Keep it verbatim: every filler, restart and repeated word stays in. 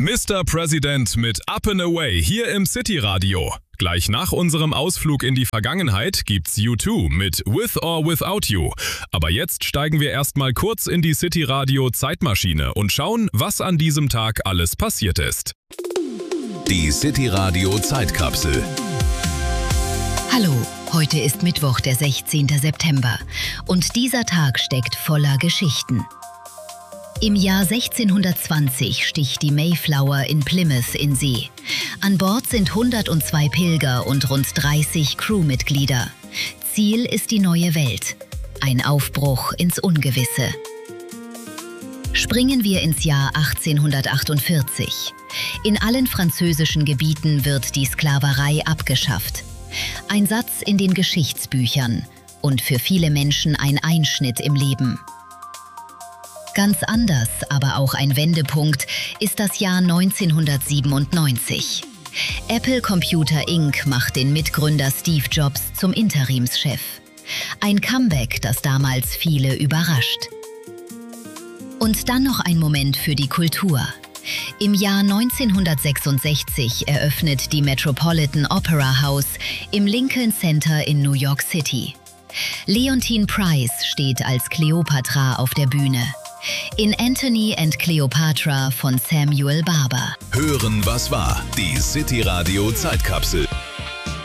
Mister President mit Up and Away hier im City Radio. Gleich nach unserem Ausflug in die Vergangenheit gibt's U zwei mit With or Without You. Aber jetzt steigen wir erstmal kurz in die City Radio Zeitmaschine und schauen, was an diesem Tag alles passiert ist. Die City Radio Zeitkapsel. Hallo, heute ist Mittwoch, der sechzehnte September und dieser Tag steckt voller Geschichten. Im Jahr sechzehnhundertzwanzig sticht die Mayflower in Plymouth in See. An Bord sind hundertzwei Pilger und rund dreißig Crewmitglieder. Ziel ist die neue Welt. Ein Aufbruch ins Ungewisse. Springen wir ins Jahr achtzehnhundertachtundvierzig. In allen französischen Gebieten wird die Sklaverei abgeschafft. Ein Satz in den Geschichtsbüchern und für viele Menschen ein Einschnitt im Leben. Ganz anders, aber auch ein Wendepunkt, ist das Jahr neunzehnhundertsiebenundneunzig. Apple Computer Incorporated macht den Mitgründer Steve Jobs zum Interimschef. Ein Comeback, das damals viele überrascht. Und dann noch ein Moment für die Kultur. Im Jahr neunzehnhundertsechsundsechzig eröffnet die Metropolitan Opera House im Lincoln Center in New York City. Leontyne Price steht als Kleopatra auf der Bühne. In Antony and Cleopatra von Samuel Barber. Hören, was war. Die City Radio Zeitkapsel.